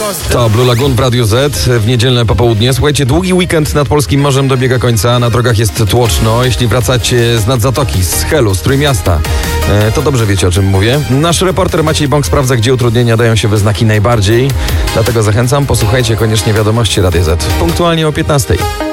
To Blue Lagoon w Radiu Z w niedzielne popołudnie. Słuchajcie, długi weekend nad polskim morzem dobiega końca. Na drogach jest tłoczno. Jeśli wracacie z nad zatoki, z Helu, z Trójmiasta, to dobrze wiecie, o czym mówię. Nasz reporter Maciej Bąk sprawdza, gdzie utrudnienia dają się we znaki najbardziej. Dlatego zachęcam, posłuchajcie koniecznie wiadomości Radia Z punktualnie o 15:00.